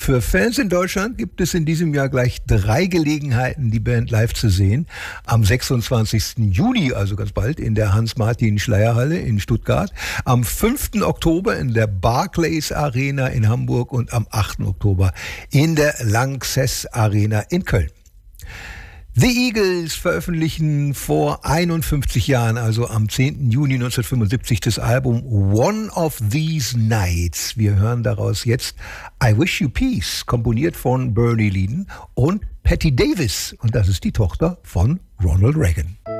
Für Fans in Deutschland gibt es in diesem Jahr gleich 3 Gelegenheiten, die Band live zu sehen. Am 26. Juni, also ganz bald, in der Hans-Martin-Schleierhalle in Stuttgart. Am 5. Oktober in der Barclays Arena in Hamburg und am 8. Oktober in der Lanxess Arena in Köln. The Eagles veröffentlichen vor 51 Jahren, also am 10. Juni 1975, das Album One of These Nights. Wir hören daraus jetzt I Wish You Peace, komponiert von Bernie Leadon und Patti Davis. Und das ist die Tochter von Ronald Reagan.